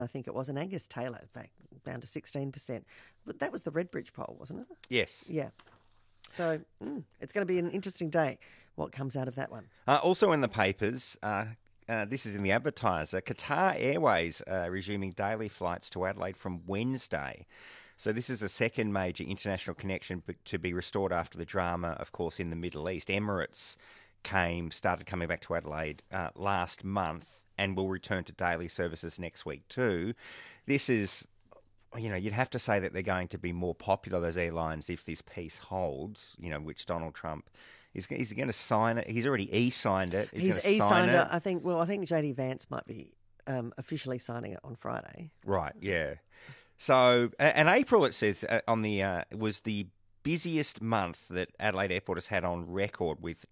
I think it was, and Angus Taylor back down to 16%. But that was the Redbridge poll, wasn't it? Yes. Yeah. So it's going to be an interesting day, what comes out of that one. Also in the papers, this is in the Advertiser, Qatar Airways resuming daily flights to Adelaide from Wednesday. So this is the second major international connection to be restored after the drama, of course, in the Middle East. Emirates started coming back to Adelaide last month and will return to daily services next week too. This is, you'd have to say that they're going to be more popular, those airlines, if this peace holds, which Donald Trump is going to sign it. He's already e-signed it. He's e-signed it. I think JD Vance might be officially signing it on Friday. Right, yeah. So, and April, it says, was the busiest month that Adelaide Airport has had on record, with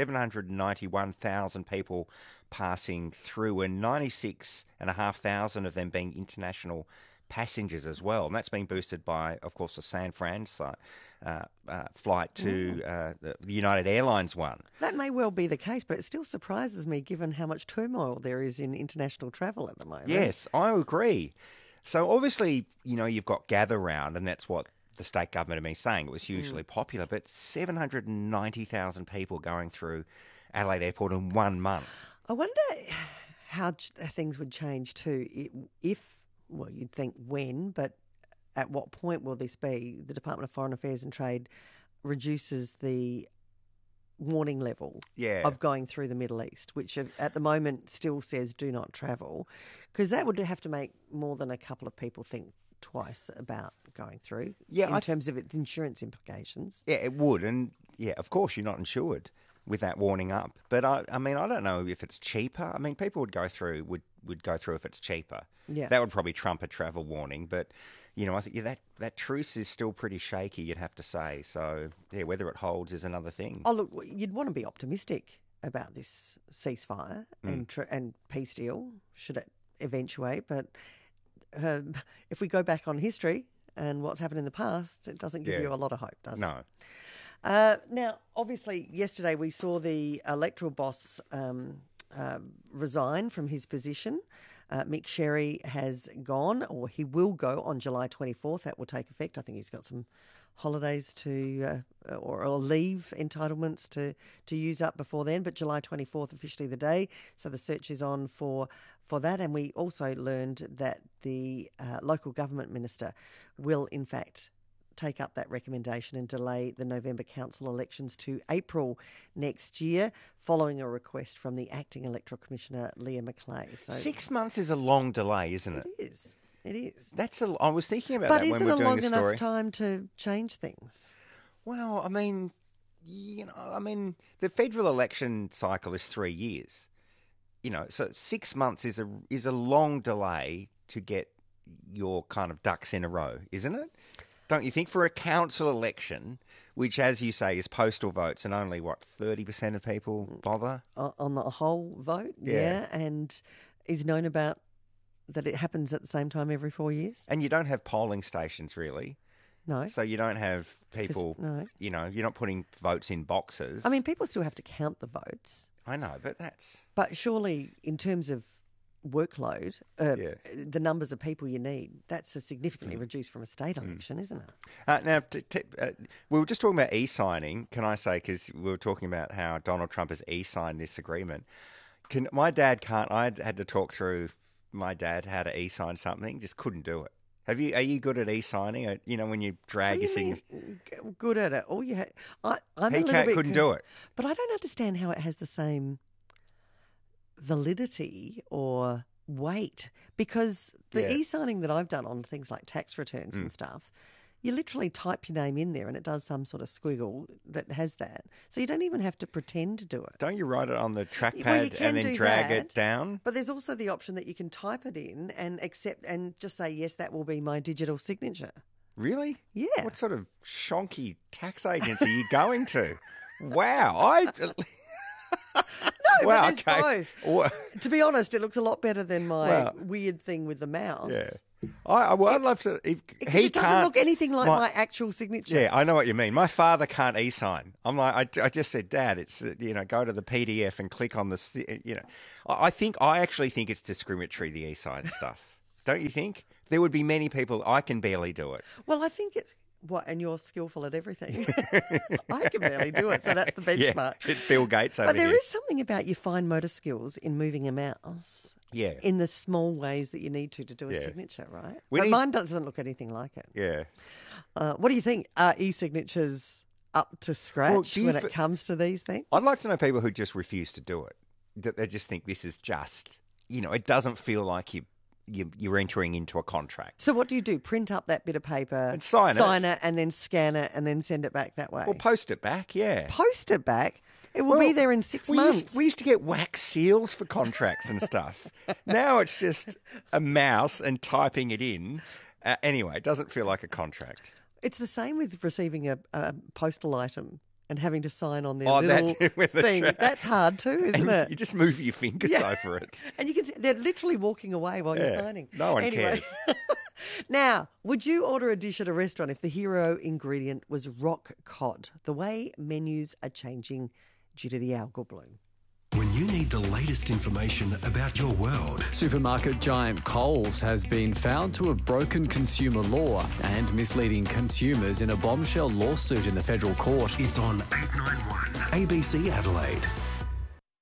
791,000 people passing through and 96,500 of them being international passengers as well. And that's been boosted by, of course, the San Fran flight to the United Airlines one. That may well be the case, but it still surprises me given how much turmoil there is in international travel at the moment. Yes, I agree. So obviously, you've got Gather Round, and that's what the state government have been saying. It was hugely popular, but 790,000 people going through Adelaide Airport in 1 month. I wonder how things would change too well, you'd think when, but at what point will this be? The Department of Foreign Affairs and Trade reduces the warning level of going through the Middle East, which at the moment still says do not travel, because that would have to make more than a couple of people think twice about going through in terms of its insurance implications. Yeah, it would. And of course you're not insured with that warning up. But I don't know if it's cheaper. I mean, people would go through if it's cheaper. Yeah. That would probably trump a travel warning. But, I think that truce is still pretty shaky, you'd have to say. So, whether it holds is another thing. Oh, look, you'd want to be optimistic about this ceasefire and peace deal, should it eventuate. But if we go back on history and what's happened in the past, it doesn't give you a lot of hope, does it? No. Now, obviously, yesterday we saw the electoral boss resign from his position. Mick Sherry has gone, or he will go on July 24th. That will take effect. I think he's got some holidays or leave entitlements to use up before then, but July 24th officially the day. So the search is on for that. And we also learned that the local government minister will, in fact, take up that recommendation and delay the November council elections to April next year, following a request from the acting electoral commissioner, Leah Macleay. So 6 months is a long delay, isn't it? It is. It is. I was thinking about that when we were doing the story. But isn't it a long enough time to change things? Well, the federal election cycle is 3 years. So 6 months is a long delay to get your kind of ducks in a row, isn't it? Don't you think, for a council election, which, as you say, is postal votes and only, 30% of people bother? On the whole vote, and is known about that it happens at the same time every 4 years. And you don't have polling stations, really. No. So you don't have people, you're not putting votes in boxes. I mean, people still have to count the votes. I know, but that's... But surely, in terms of workload, the numbers of people you need, that's a significantly reduced from a state election, isn't it? Now, we were just talking about e-signing, can I say, because we were talking about how Donald Trump has e-signed this agreement. I had to talk through my dad how to e-sign something, just couldn't do it. Are you good at e-signing? When you drag your signature. Good at it. Couldn't do it. But I don't understand how it has the same validity or weight, because the e-signing that I've done on things like tax returns and stuff, you literally type your name in there and it does some sort of squiggle that has that. So you don't even have to pretend to do it. Don't you write it on the trackpad and then drag it down? But there's also the option that you can type it in and accept and just say, yes, that will be my digital signature. Really? Yeah. What sort of shonky tax agents are you going to? Wow. No, but there's both. To be honest, it looks a lot better than my weird thing with the mouse. Yeah. I'd love to. It doesn't look anything like my actual signature. Yeah, I know what you mean. My father can't e-sign. I'm like, I just said, Dad, it's go to the PDF and click on the. I actually think it's discriminatory, the e-sign stuff. don't you think? There would be many people. I can barely do it. Well, I think it's and you're skillful at everything. I can barely do it, so that's the benchmark. Yeah, Bill Gates over But there here. is something about your fine motor skills in moving a mouse. Yeah. In the small ways that you need to do a Yeah. signature, right? We But need- mine doesn't look anything like it. Yeah. What do you think? Are e-signatures up to scratch do you when f- it comes to these things? I'd like to know people who just refuse to do it. That they just think this is just, it doesn't feel like you're entering into a contract. So what do you do? Print up that bit of paper, And sign it. and then scan it, and then send it back that way. Or post it back, yeah. Post it back. It will be there in 6 months. We used to get wax seals for contracts and stuff. Now it's just a mouse and typing it in. Anyway, it doesn't feel like a contract. It's the same with receiving a postal item and having to sign on their Oh, little that's with the thing. track. That's hard too, isn't And it? you just move your fingers Yeah. over it. And you can see they're literally walking away while you're Yeah, signing. no one Anyway. Now, would you order a dish at a restaurant if the hero ingredient was rock cod? The way menus are changing due to the algal bloom. When you need the latest information about your world, Supermarket giant Coles has been found to have broken consumer law and misleading consumers in a bombshell lawsuit in the federal court. it's on 891 ABC Adelaide.